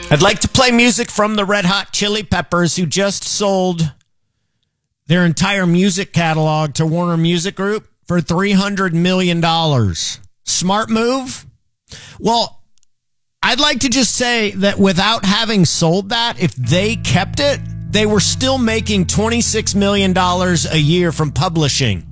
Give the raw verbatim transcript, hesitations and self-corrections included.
I'd like to play music from the Red Hot Chili Peppers, who just sold their entire music catalog to Warner Music Group for three hundred million dollars. Smart move? Well, I'd like to just say that without having sold that, if they kept it, they were still making twenty-six million dollars a year from publishing.